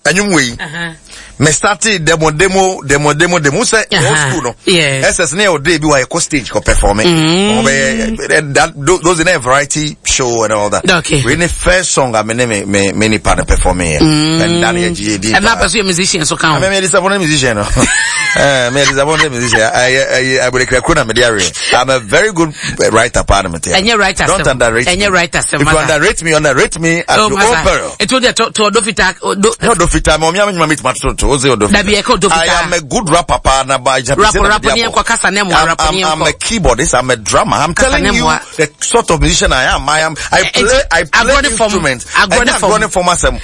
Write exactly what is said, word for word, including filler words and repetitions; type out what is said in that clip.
Anyway, me started demo demo demo demo demo say old school no. Yes. S S N or day be why stage ko performing. That those in a variety show and all that. Okay. We in the first song I me me me many partner performing and Daniel G D. And now pursue musician so come. I me disappointed musician. Eh, me disappointed musician. I I I will crack on me. I'm a very good writer parliament. And you writer. Don't underrate. And you writer. If you underrate me, underrate me at oh, your own peril. It would to to Dofita. No Dofita. Mommy, I'm going to meet to I am a good rapper, partner by Japanese. I'm a keyboardist, I'm a drummer. I'm telling you the sort of musician I am. I am I play I play instruments. I'm going for myself.